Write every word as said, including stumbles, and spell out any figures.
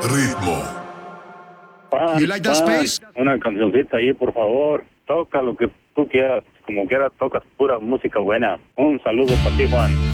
Ritmo. Juan, You like that Juan, space? una cancioncita ahí, por favor. Toca lo que tú quieras, como quieras, tocas pura música buena. Un saludo para ti, Juan.